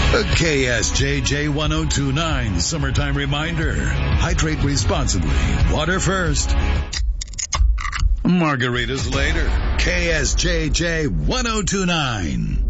A KSJJ 1029 Summertime Reminder. Hydrate responsibly. Water first. Margaritas later. KSJJ 1029.